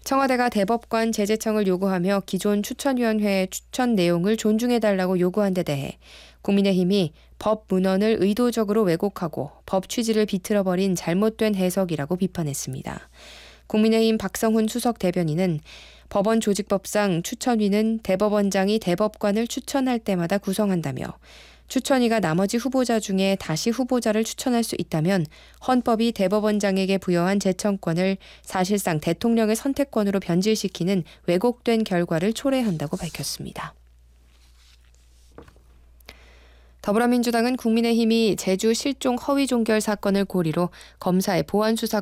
청와대가 대법관 제재청을 요구하며 기존 추천위원회의 추천 내용을 존중해달라고 요구한 데 대해 국민의힘이 법 문헌을 의도적으로 왜곡하고 법 취지를 비틀어버린 잘못된 해석이라고 비판했습니다. 국민의힘 박성훈 수석 대변인은 법원 조직법상 추천위는 대법원장이 대법관을 추천할 때마다 구성한다며 추천위가 나머지 후보자 중에 다시 후보자를 추천할 수 있다면 헌법이 대법원장에게 부여한 제청권을 사실상 대통령의 선택권으로 변질시키는 왜곡된 결과를 초래한다고 밝혔습니다. 더불어민주당은 국민의힘이 제주 실종 허위 종결 사건을 고리로 검사의 보안 수사